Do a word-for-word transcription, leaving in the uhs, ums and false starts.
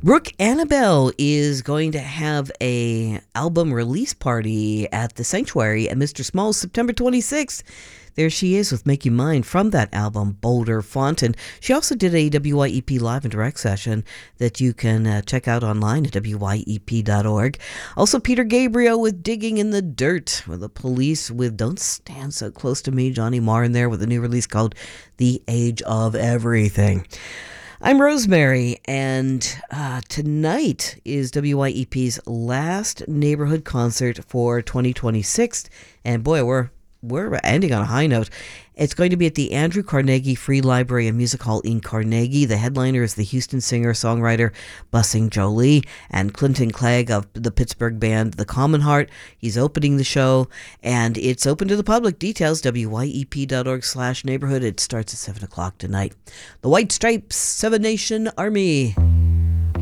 Brooke Annabelle is going to have a album release party at the Sanctuary at Mister Small's September twenty-sixth. There she is with Make You Mine from that album, Boulder Font. And she also did a W Y E P live and direct session that you can uh, check out online at W Y E P dot org. Also, Peter Gabriel with Digging in the Dirt, with the Police with Don't Stand So Close to Me. Johnny Marr in there with a new release called The Age of Everything. I'm Rosemary, and uh, tonight is W Y E P's last neighborhood concert for twenty twenty-six. And boy, we're we're ending on a high note. It's going to be at the Andrew Carnegie Free Library and Music Hall in Carnegie. The headliner is the Houston singer-songwriter Bussing Jolie and Clinton Clegg of the Pittsburgh band The Common Heart. He's opening the show, and it's open to the public. Details, W Y E P dot org slash neighborhood. It starts at seven o'clock tonight. The White Stripes, Seven Nation Army.